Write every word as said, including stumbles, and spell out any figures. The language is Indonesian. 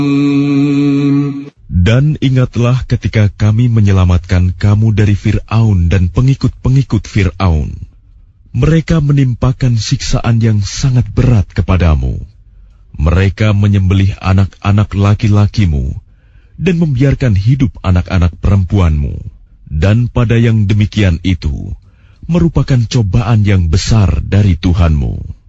Dan ingatlah ketika kami menyelamatkan kamu dari Fir'aun dan pengikut-pengikut Fir'aun. Mereka menimpakan siksaan yang sangat berat kepadamu. Mereka menyembelih anak-anak laki-lakimu dan membiarkan hidup anak-anak perempuanmu. Dan pada yang demikian itu merupakan cobaan yang besar dari Tuhanmu.